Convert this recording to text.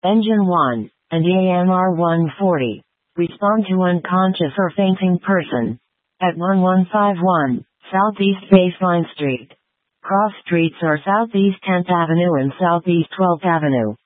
Engine 1, and AMR 140. Respond to unconscious or fainting person. At 1151, Southeast Baseline Street. Cross streets are Southeast 10th Avenue and Southeast 12th Avenue.